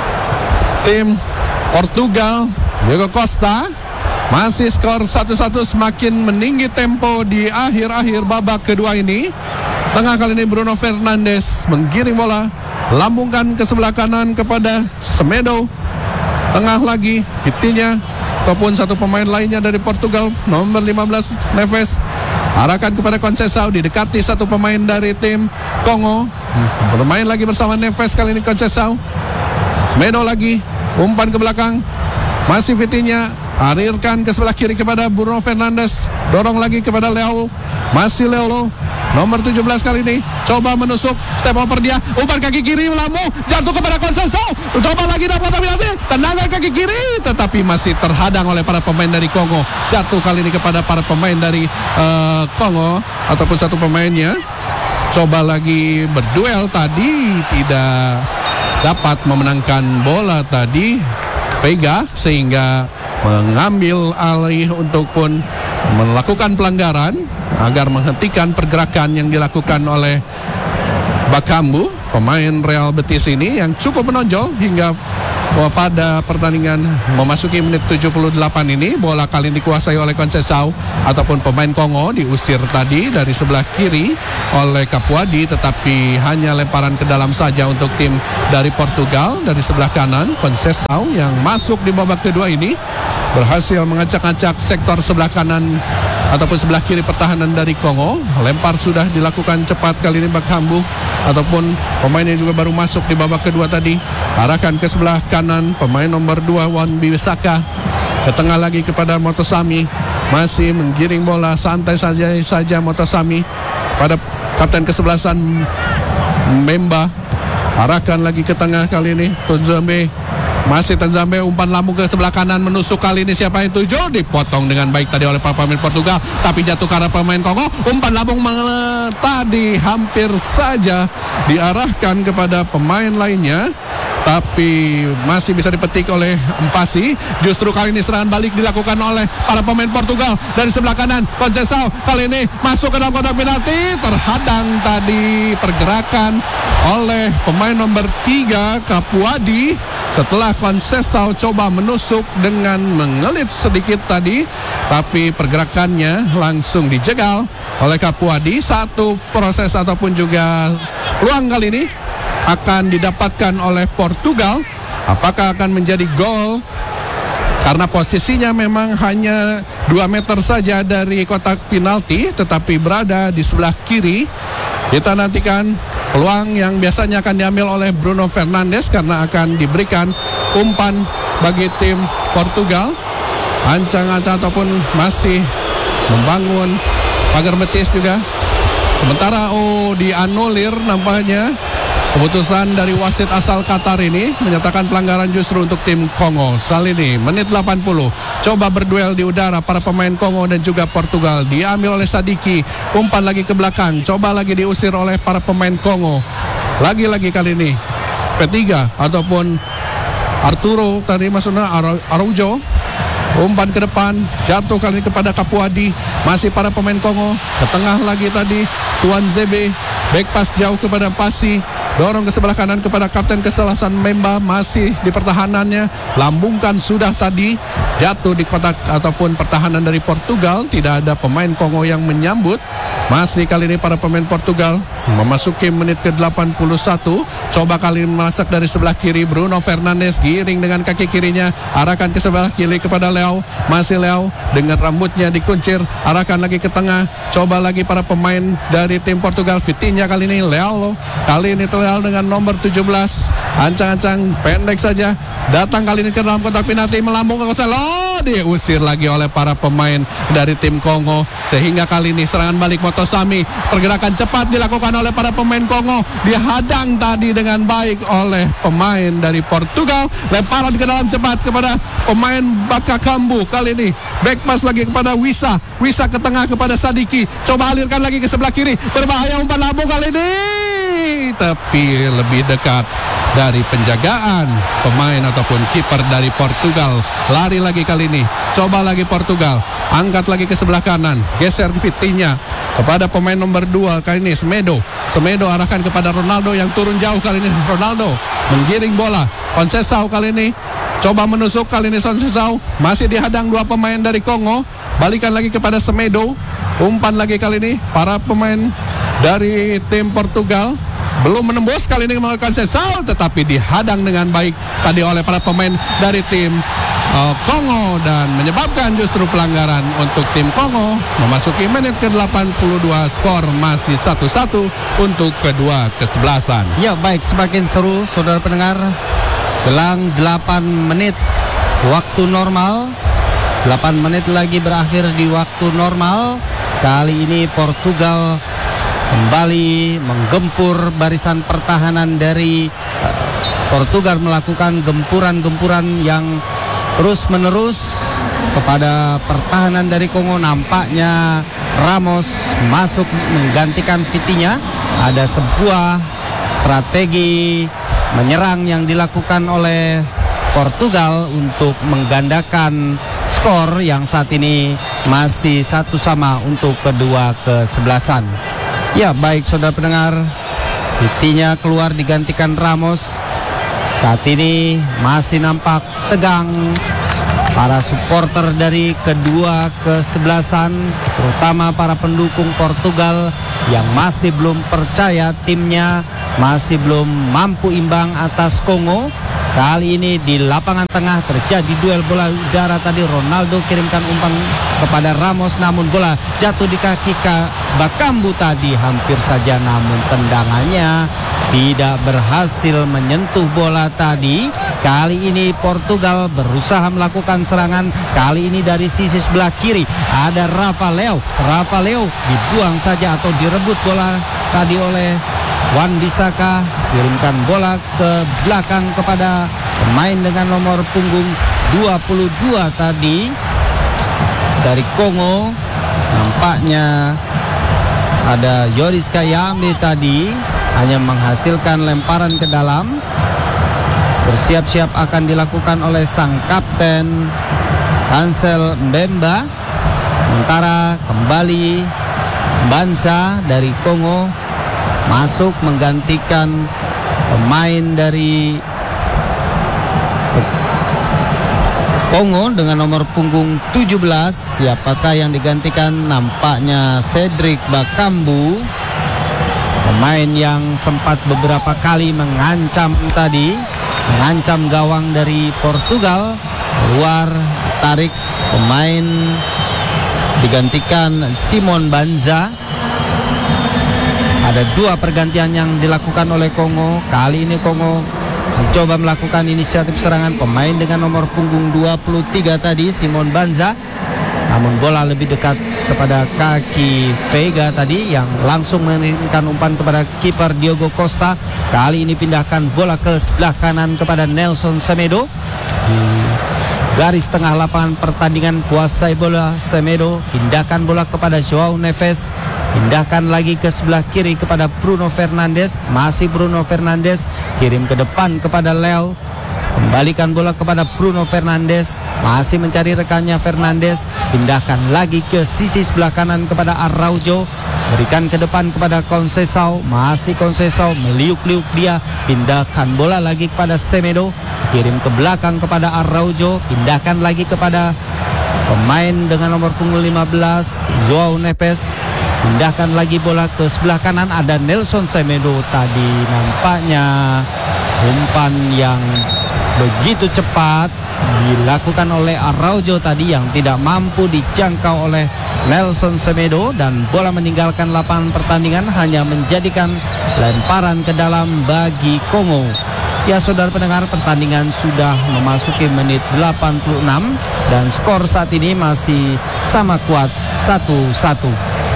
tim Portugal. Diego Costa masih skor satu satu, semakin meninggi tempo di akhir-akhir babak kedua ini. Tengah kali ini Bruno Fernandes menggiring bola, lambungkan ke sebelah kanan kepada Semedo. Tengah lagi Vitinha ataupun satu pemain lainnya dari Portugal nomor lima belas Neves, arahkan kepada Conceição, didekati satu pemain dari tim Kongo, bermain lagi bersama Neves kali ini Conceição. Semedo lagi, umpan ke belakang, masih Vitinha, alirkan ke sebelah kiri kepada Bruno Fernandes, dorong lagi kepada Leo, masih Leo nomor tujuh belas kali ini coba menusuk, step over dia, umpan kaki kiri melambung, jatuh kepada Conceição, coba lagi dapat penalti, tendangan kaki kiri, tetapi masih terhadang oleh para pemain dari Kongo. Jatuh kali ini kepada para pemain dari uh, Kongo ataupun satu pemainnya. Coba lagi berduel tadi, tidak dapat memenangkan bola tadi Vega, sehingga mengambil alih untuk pun melakukan pelanggaran agar menghentikan pergerakan yang dilakukan oleh Bakambu. pemain Real Betis ini yang cukup menonjol hingga pada pertandingan memasuki menit tujuh puluh delapan ini. Bola kali ini dikuasai oleh Conceição ataupun pemain Kongo, diusir tadi dari sebelah kiri oleh Capuadi, tetapi hanya lemparan ke dalam saja untuk tim dari Portugal. Dari sebelah kanan Conceição yang masuk di babak kedua ini berhasil mengacak-acak sektor sebelah kanan ataupun sebelah kiri pertahanan dari Kongo. Lempar sudah dilakukan cepat kali ini Bakambu ataupun pemain yang juga baru masuk di babak kedua tadi. Arahkan ke sebelah kanan pemain nomor dua Wan Bissaka. Ke tengah lagi kepada Motosami. Masih menggiring bola santai saja saja Motosami pada kapten kesebelasan Memba. Arahkan lagi ke tengah kali ini Tanzambe. Masih Tanzambe, umpan lambung ke sebelah kanan, menusuk kali ini siapa yang tuju, dipotong dengan baik tadi oleh pemain Portugal, tapi jatuh karena pemain Kongo. Umpan lambung tadi hampir saja diarahkan kepada pemain lainnya, tapi masih bisa dipetik oleh Mpasi. Justru kali ini serangan balik dilakukan oleh para pemain Portugal dari sebelah kanan. Conceição kali ini masuk ke dalam kotak penalti, terhadang tadi pergerakan oleh pemain nomor tiga Capuadi. Setelah Conceição coba menusuk dengan mengelit sedikit tadi, tapi pergerakannya langsung dijegal oleh Capuadi. Satu proses ataupun juga peluang kali ini akan didapatkan oleh Portugal. Apakah akan menjadi gol? Karena posisinya memang hanya dua meter saja dari kotak penalti, tetapi berada di sebelah kiri. Kita nantikan peluang yang biasanya akan diambil oleh Bruno Fernandes karena akan diberikan umpan bagi tim Portugal. Ancang-ancang ataupun masih membangun pagar Betis juga. Sementara oh dianulir nampaknya. Keputusan dari wasit asal Qatar ini menyatakan pelanggaran justru untuk tim Kongo. Salini menit delapan puluh coba berduel di udara para pemain Kongo dan juga Portugal. Diambil oleh Sadiki, umpan lagi ke belakang, coba lagi diusir oleh para pemain Kongo. Lagi-lagi kali ini P tiga ataupun Arturo tadi maksudnya Araujo. Umpan ke depan, jatuh kali ini kepada Capuadi. Masih para pemain Kongo. Ke tengah lagi tadi Tuan Zebe. Back pass jauh kepada Pasi. Dorong ke sebelah kanan kepada kapten kesebelasan Memba. Masih di pertahanannya. Lambungkan sudah tadi. Jatuh di kotak ataupun pertahanan dari Portugal. Tidak ada pemain Kongo yang menyambut. Masih kali ini para pemain Portugal memasuki menit ke delapan puluh satu. Coba kali ini masak dari sebelah kiri. Bruno Fernandes giring dengan kaki kirinya. Arahkan ke sebelah kiri kepada Leo. Masih Leo dengan rambutnya dikuncir. Arahkan lagi ke tengah. Coba lagi para pemain dari tim Portugal. Vitinha kali ini Leo. Kali ini Leo dengan nomor tujuh belas. Ancang-ancang pendek saja. Datang kali ini ke dalam kotak penalti. Melambung ke Leo. Diusir lagi oleh para pemain dari tim Kongo. Sehingga kali ini serangan balik Motosami. Pergerakan cepat dilakukan oleh para pemain Kongo. Dihadang tadi dengan baik oleh pemain dari Portugal. Lemparan ke dalam cepat kepada pemain Bakakambu. Kali ini back pass lagi kepada Wisa. Wisa ke tengah kepada Sadiki. Coba alirkan lagi ke sebelah kiri. Berbahaya umpan lambung kali ini. Tapi lebih dekat dari penjagaan pemain ataupun kiper dari Portugal. Lari lagi kali ini. Coba lagi Portugal. Angkat lagi ke sebelah kanan. Geser Vitinha kepada pemain nomor dua kali ini Semedo. Semedo arahkan kepada Ronaldo yang turun jauh kali ini. Ronaldo menggiring bola. Conceição kali ini coba menusuk kali ini Conceição. Masih dihadang dua pemain dari Kongo. Balikan lagi kepada Semedo. Umpan lagi kali ini para pemain dari tim Portugal. Belum menembus kali ini melakukan Conceição, tetapi dihadang dengan baik tadi oleh para pemain dari tim uh, Kongo dan menyebabkan justru pelanggaran untuk tim Kongo. Memasuki menit ke delapan puluh dua, skor masih satu satu untuk kedua kesebelasan. Ya baik, semakin seru saudara pendengar. Gelang delapan menit waktu normal. delapan menit lagi berakhir di waktu normal. Kali ini Portugal kembali menggempur barisan pertahanan dari uh, Portugal, melakukan gempuran-gempuran yang terus-menerus kepada pertahanan dari Kongo. Nampaknya Ramos masuk menggantikan Vitinha. Ada sebuah strategi menyerang yang dilakukan oleh Portugal untuk menggandakan skor yang saat ini masih satu sama untuk kedua kesebelasan. Ya baik saudara pendengar, Vitinha keluar digantikan Ramos. Saat ini masih nampak tegang para supporter dari kedua kesebelasan, terutama para pendukung Portugal yang masih belum percaya timnya masih belum mampu imbang atas Kongo. Kali ini di lapangan tengah terjadi duel bola udara tadi. Ronaldo kirimkan umpan kepada Ramos, namun bola jatuh di kaki Bakambu tadi hampir saja, namun tendangannya tidak berhasil menyentuh bola tadi. Kali ini Portugal berusaha melakukan serangan. Kali ini dari sisi sebelah kiri ada Rafa Leo. Rafa Leo dibuang saja atau direbut bola tadi oleh Wan-Bissaka. Kirimkan bola ke belakang kepada pemain dengan nomor punggung dua puluh dua tadi dari Kongo. Nampaknya ada Yoris Kayambe tadi, hanya menghasilkan lemparan ke dalam. Bersiap-siap akan dilakukan oleh sang kapten Ansel Mbemba. Sementara kembali Banza dari Kongo masuk menggantikan pemain dari Kongo dengan nomor punggung tujuh belas. Siapakah yang digantikan? Nampaknya Cedric Bakambu, pemain yang sempat beberapa kali mengancam tadi, mengancam gawang dari Portugal. Keluar, tarik pemain, digantikan Simon Banza. Ada dua pergantian yang dilakukan oleh Kongo. Kali ini Kongo mencoba melakukan inisiatif serangan. Pemain dengan nomor punggung dua puluh tiga tadi, Simon Banza, namun bola lebih dekat kepada kaki Veiga tadi yang langsung mengirimkan umpan kepada kiper Diogo Costa. Kali ini pindahkan bola ke sebelah kanan kepada Nelson Semedo. Di garis tengah lapangan pertandingan kuasai bola Semedo, pindahkan bola kepada Joao Neves. Pindahkan lagi ke sebelah kiri kepada Bruno Fernandes. Masih Bruno Fernandes, kirim ke depan kepada Leo. Kembalikan bola kepada Bruno Fernandes. Masih mencari rekannya Fernandes. Pindahkan lagi ke sisi sebelah kanan kepada Araujo. Berikan ke depan kepada Conceição. Masih Conceição, meliuk-liuk dia. Pindahkan bola lagi kepada Semedo. Kirim ke belakang kepada Araujo. Pindahkan lagi kepada pemain dengan nomor punggung lima belas, Joao Neves. Pindahkan lagi bola ke sebelah kanan, ada Nelson Semedo tadi. Nampaknya umpan yang begitu cepat dilakukan oleh Araujo tadi yang tidak mampu dijangkau oleh Nelson Semedo, dan bola meninggalkan lapangan pertandingan, hanya menjadikan lemparan ke dalam bagi Kongo. Ya saudara pendengar, pertandingan sudah memasuki menit delapan puluh enam dan skor saat ini masih sama kuat satu satu.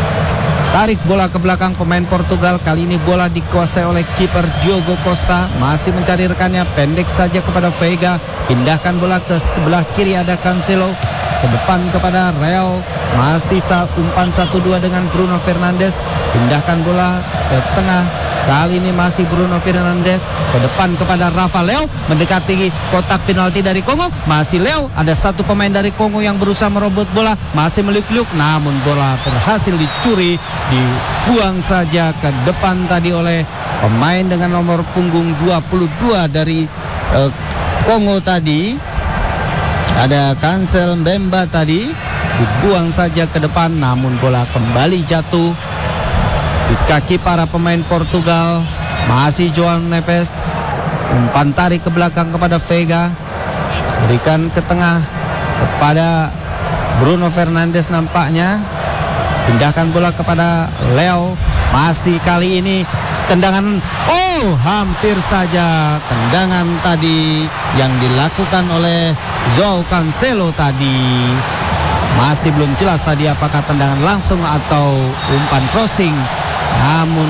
Tarik bola ke belakang pemain Portugal. Kali ini bola dikuasai oleh kiper Diogo Costa. Masih mencari rekannya, pendek saja kepada Veiga. Pindahkan bola ke sebelah kiri, ada Cancelo. Ke depan kepada Real. Masih umpan satu dua dengan Bruno Fernandes. Pindahkan bola ke tengah. Kali ini masih Bruno Fernandes. Ke depan kepada Rafa Leo, mendekati kotak penalti dari Kongo. Masih Leo, ada satu pemain dari Kongo yang berusaha merobot bola. Masih meliuk-liuk, namun bola berhasil dicuri. Dibuang saja ke depan tadi oleh pemain dengan nomor punggung dua puluh dua dari eh, Kongo tadi. Ada Cancel Mbemba tadi. Dibuang saja ke depan, namun bola kembali jatuh di kaki para pemain Portugal. Masih Joao Neves. Umpan tarik ke belakang kepada Veiga. Berikan ke tengah kepada Bruno Fernandes nampaknya. Pindahkan bola kepada Leo. Masih kali ini tendangan. Oh, hampir saja tendangan tadi yang dilakukan oleh Joao Cancelo tadi. Masih belum jelas tadi apakah tendangan langsung atau umpan crossing. Namun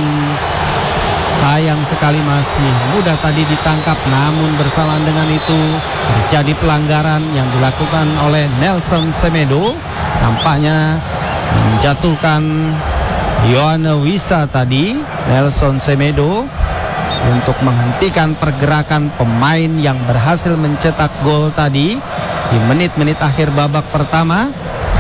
sayang sekali masih mudah tadi ditangkap. Namun bersamaan dengan itu terjadi pelanggaran yang dilakukan oleh Nelson Semedo. Nampaknya menjatuhkan Yoane Wissa tadi, Nelson Semedo, untuk menghentikan pergerakan pemain yang berhasil mencetak gol tadi di menit-menit akhir babak pertama.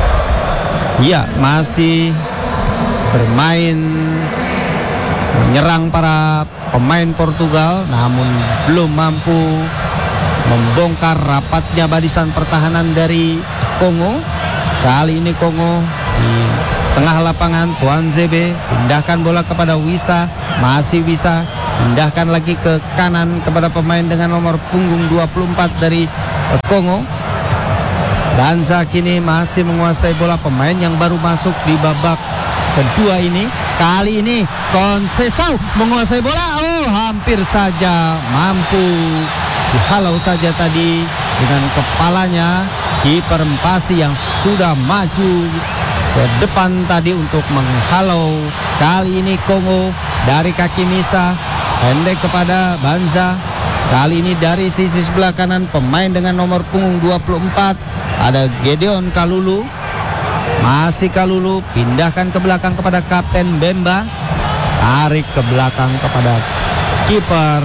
Ya, masih bermain menyerang para pemain Portugal, namun belum mampu membongkar rapatnya barisan pertahanan dari Kongo. Kali ini Kongo di tengah lapangan, Tuan Zebe pindahkan bola kepada Wisa, masih Wisa pindahkan lagi ke kanan kepada pemain dengan nomor punggung dua puluh empat dari Kongo. Banza kini masih menguasai bola, pemain yang baru masuk di babak kedua ini. Kali ini Conceição menguasai bola, oh hampir saja mampu dihalau saja tadi dengan kepalanya kiper Mpasi yang sudah maju ke depan tadi untuk menghalau. Kali ini Kongo dari kaki Misa pendek kepada Banza. Kali ini dari sisi sebelah kanan pemain dengan nomor punggung dua puluh empat ada Gedeon Kalulu. Masih Kalulu pindahkan ke belakang kepada Kapten Bemba, tarik ke belakang kepada kiper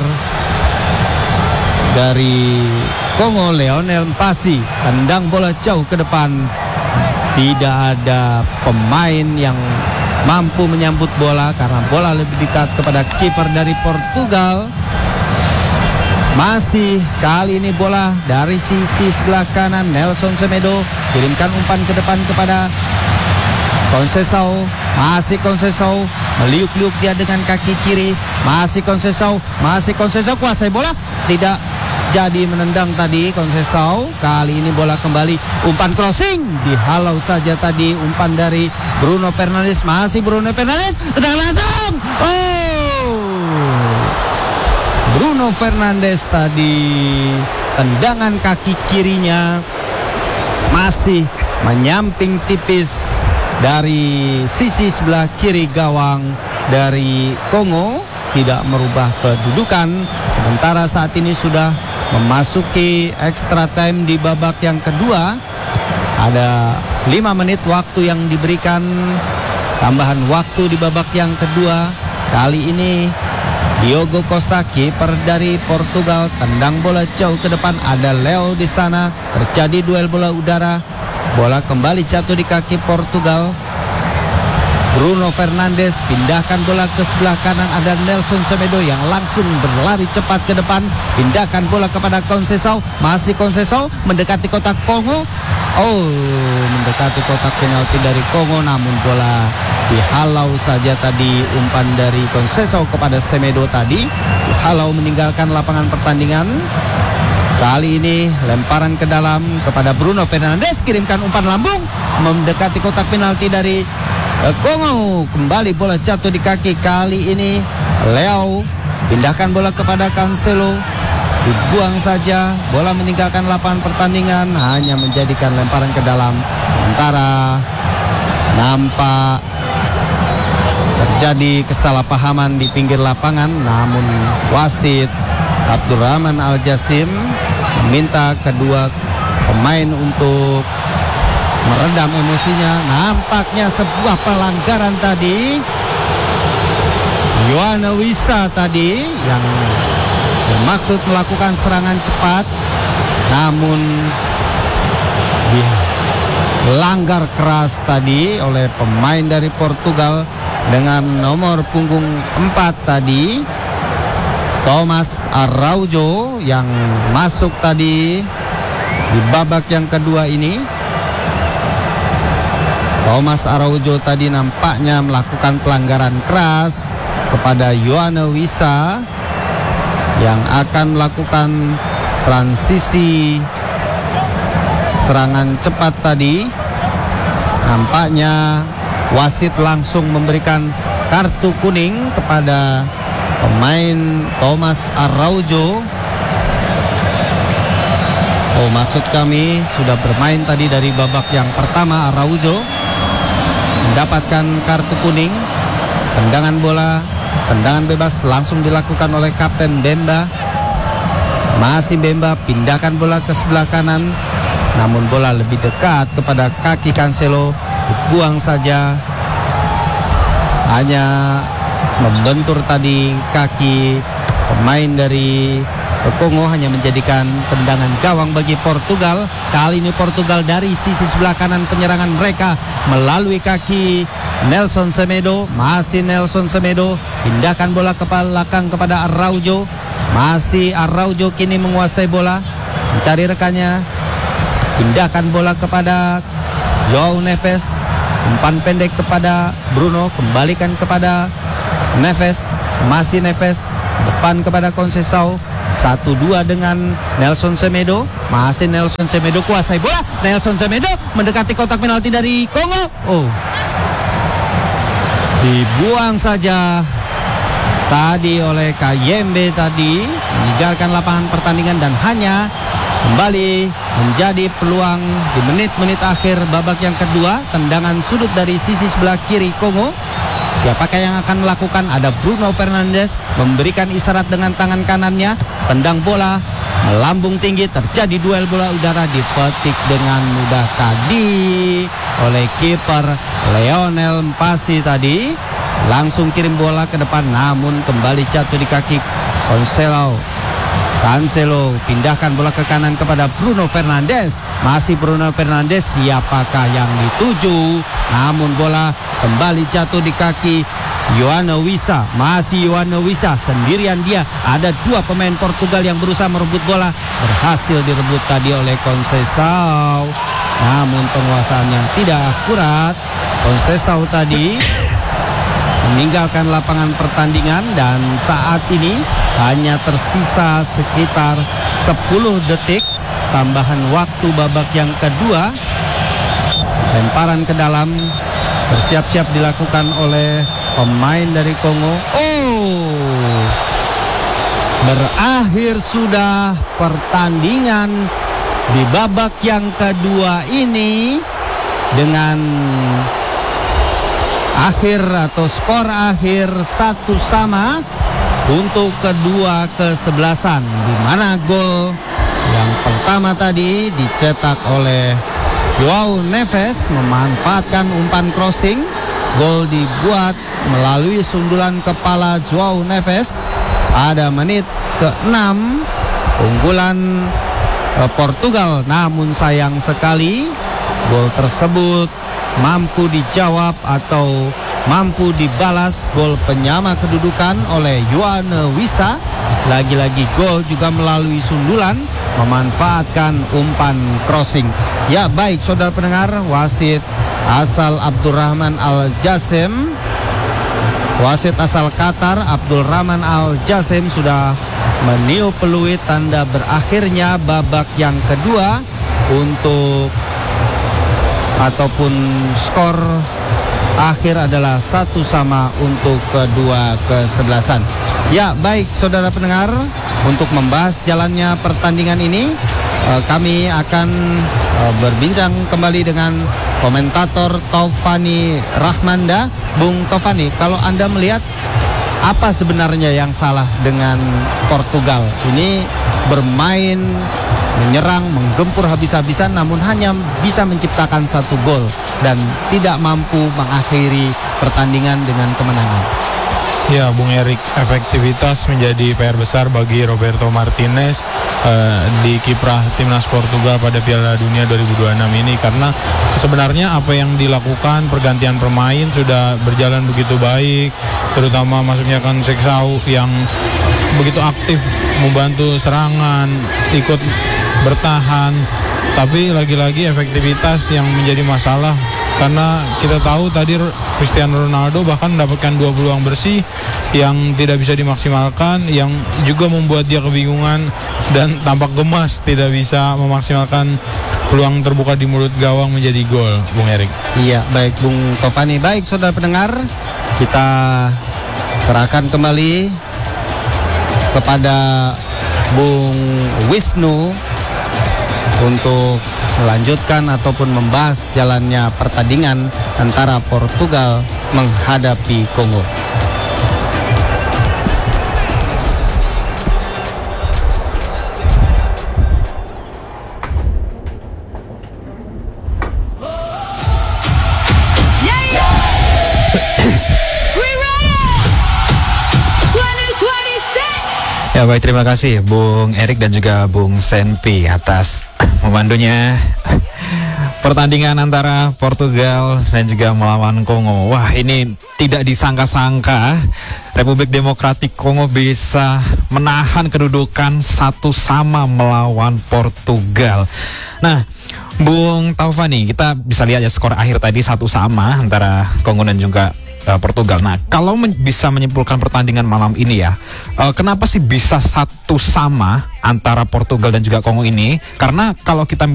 dari Kongo Lionel Mpasi, tendang bola jauh ke depan. Tidak ada pemain yang mampu menyambut bola karena bola lebih dekat kepada kiper dari Portugal. Masih kali ini bola dari sisi sebelah kanan, Nelson Semedo kirimkan umpan ke depan kepada Conceição. Masih Conceição meliuk-liuk dia dengan kaki kiri. Masih Conceição, masih Conceição kuasai bola, tidak jadi menendang tadi Conceição. Kali ini bola kembali, umpan crossing dihalau saja tadi umpan dari Bruno Fernandes. Masih Bruno Fernandes, tendang langsung. Oh, Bruno Fernandes tadi tendangan kaki kirinya masih menyamping tipis dari sisi sebelah kiri gawang dari Kongo, tidak merubah kedudukan. Sementara saat ini sudah memasuki extra time di babak yang kedua. Ada lima menit waktu yang diberikan, tambahan waktu di babak yang kedua. Kali ini Diogo Costa, kiper dari Portugal, tendang bola jauh ke depan. Ada Leo di sana, terjadi duel bola udara. Bola kembali jatuh di kaki Portugal. Bruno Fernandes pindahkan bola ke sebelah kanan. Ada Nelson Semedo yang langsung berlari cepat ke depan. Pindahkan bola kepada Conceição. Masih Conceição mendekati kotak Kongo. Oh, mendekati kotak penalti dari Kongo, namun bola dihalau saja tadi umpan dari Conceição kepada Semedo tadi. Dihalau meninggalkan lapangan pertandingan. Kali ini lemparan ke dalam kepada Bruno Fernandes, kirimkan umpan lambung mendekati kotak penalti dari Kongo. Kembali bola jatuh di kaki. Kali ini Leo pindahkan bola kepada Cancelo, dibuang saja. Bola meninggalkan lapangan pertandingan, hanya menjadikan lemparan ke dalam. Sementara nampak terjadi kesalahpahaman di pinggir lapangan, namun wasit Abdurrahman Al-Jasim meminta kedua pemain untuk meredam emosinya. Nampaknya sebuah pelanggaran tadi. Yohana Wissa tadi yang bermaksud melakukan serangan cepat, namun dilanggar keras tadi oleh pemain dari Portugal dengan nomor punggung empat tadi, Thomas Araujo, yang masuk tadi di babak yang kedua ini. Thomas Araujo tadi nampaknya melakukan pelanggaran keras kepada Yohana Wissa yang akan melakukan transisi serangan cepat tadi. Nampaknya wasit langsung memberikan kartu kuning kepada pemain Thomas Araujo. Oh, maksud kami sudah bermain tadi dari babak yang pertama. Araujo mendapatkan kartu kuning. Tendangan bola, tendangan bebas langsung dilakukan oleh Kapten Bemba. Masih Bemba pindahkan bola ke sebelah kanan, namun bola lebih dekat kepada kaki Cancelo, dibuang saja. Hanya membentur tadi kaki pemain dari Kongo hanya menjadikan tendangan gawang bagi Portugal. Kali ini Portugal dari sisi sebelah kanan penyerangan mereka melalui kaki Nelson Semedo. Masih Nelson Semedo, pindahkan bola ke belakang kepada Araujo. Masih Araujo kini menguasai bola, mencari rekannya, pindahkan bola kepada Joao Neves. Umpan pendek kepada Bruno, kembalikan kepada Neves. Masih Neves, depan kepada Conceição. Satu dua dengan Nelson Semedo. Masih Nelson Semedo kuasai bola. Nelson Semedo mendekati kotak penalti dari Kongo. Oh, dibuang saja tadi oleh Kayembe tadi, meninggalkan lapangan pertandingan dan hanya kembali menjadi peluang di menit-menit akhir babak yang kedua. Tendangan sudut dari sisi sebelah kiri Kongo. Siapakah yang akan melakukan? Ada Bruno Fernandes memberikan isyarat dengan tangan kanannya. Tendang bola melambung tinggi, terjadi duel bola udara, dipetik dengan mudah tadi oleh kiper Lionel Mpasi tadi. Langsung kirim bola ke depan, namun kembali jatuh di kaki Cancelo. Cancelo pindahkan bola ke kanan kepada Bruno Fernandes. Masih Bruno Fernandes, siapakah yang dituju? Namun bola kembali jatuh di kaki Yoane Wissa. Masih Yoane Wissa, sendirian dia. Ada dua pemain Portugal yang berusaha merebut bola. Berhasil direbut tadi oleh Conceição, namun penguasaan yang tidak akurat. Conceição tadi meninggalkan lapangan pertandingan dan saat ini hanya tersisa sekitar sepuluh detik tambahan waktu babak yang kedua. Lemparan ke dalam bersiap-siap dilakukan oleh pemain dari Kongo. Oh, berakhir sudah pertandingan di babak yang kedua ini dengan akhir atau skor akhir satu sama untuk kedua kesebelasan, di mana gol yang pertama tadi dicetak oleh Joao Neves memanfaatkan umpan crossing. Gol dibuat melalui sundulan kepala Joao Neves pada menit keenam. Unggulan eh, Portugal, namun sayang sekali gol tersebut mampu dijawab atau mampu dibalas gol penyama kedudukan oleh Yoane Wissa. Lagi-lagi gol juga melalui sundulan, memanfaatkan umpan crossing. Ya baik saudara pendengar, wasit asal Abdurrahman Al-Jassim, wasit asal Qatar Abdurrahman Al-Jassim sudah meniup peluit tanda berakhirnya babak yang kedua untuk ataupun skor akhir adalah satu sama untuk kedua kesebelasan. Ya baik saudara pendengar, untuk membahas jalannya pertandingan ini eh, kami akan eh, berbincang kembali dengan komentator Taufani Rahmanda. Bung Taufani, kalau Anda melihat apa sebenarnya yang salah dengan Portugal ini bermain menyerang, menggempur habis-habisan, namun hanya bisa menciptakan satu gol dan tidak mampu mengakhiri pertandingan dengan kemenangan? Ya, Bung Erik, efektivitas menjadi P R besar bagi Roberto Martinez eh, di kiprah timnas Portugal pada Piala Dunia dua ribu dua puluh enam ini, karena sebenarnya apa yang dilakukan pergantian pemain sudah berjalan begitu baik, terutama masuknya Conceição yang begitu aktif membantu serangan, ikut bertahan, tapi lagi-lagi efektivitas yang menjadi masalah. Karena kita tahu tadi Cristiano Ronaldo bahkan mendapatkan dua peluang bersih yang tidak bisa dimaksimalkan, yang juga membuat dia kebingungan dan tampak gemas tidak bisa memaksimalkan peluang terbuka di mulut gawang menjadi gol, Bung Erik. Iya, baik Bung Taufani. Baik saudara pendengar, kita serahkan kembali kepada Bung Wisnu untuk melanjutkan ataupun membahas jalannya pertandingan antara Portugal menghadapi Kongo. Ya baik, terima kasih Bung Erik dan juga Bung Senpi atas memandunya pertandingan antara Portugal dan juga melawan Kongo. Wah, ini tidak disangka-sangka Republik Demokratik Kongo bisa menahan kedudukan satu sama melawan Portugal. Nah, Bung Taufani, kita bisa lihat ya skor akhir tadi satu sama antara Kongo dan juga uh, Portugal. Nah, kalau men- bisa menyimpulkan pertandingan malam ini ya, uh, kenapa sih bisa satu sama antara Portugal dan juga Kongo ini? Karena kalau kita